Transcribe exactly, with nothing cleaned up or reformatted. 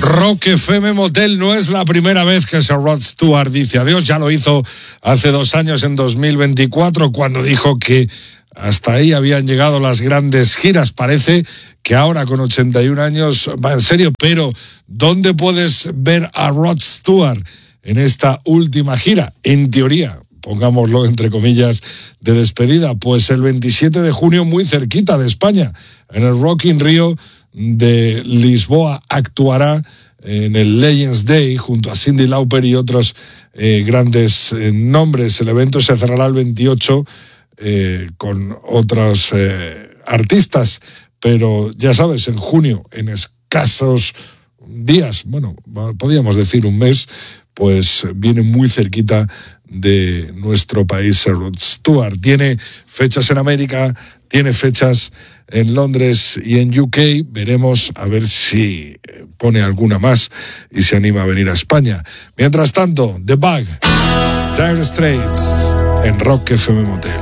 Rock F M Motel no es la primera vez que Sir Rod Stewart dice adiós. Ya lo hizo hace dos años, en dos mil veinticuatro, cuando dijo que hasta ahí habían llegado las grandes giras. Parece que ahora, con ochenta y un años, va en serio. Pero ¿dónde puedes ver a Rod Stewart en esta última gira? En teoría, pongámoslo entre comillas, de despedida, pues el veintisiete de junio, muy cerquita de España, en el Rock in Rio de Lisboa, actuará en el Legends Day junto a Cyndi Lauper y otros eh, grandes eh, nombres. El evento se cerrará el veintiocho eh, con otros eh, artistas, pero ya sabes, en junio, en escasos días, bueno, podríamos decir un mes, pues viene muy cerquita de nuestro país Sir Rod Stewart. Tiene fechas en América, tiene fechas en Londres y en U K. Veremos a ver si pone alguna más y se anima a venir a España. Mientras tanto, The Bug, Dire Straits, en Rock F M Motel.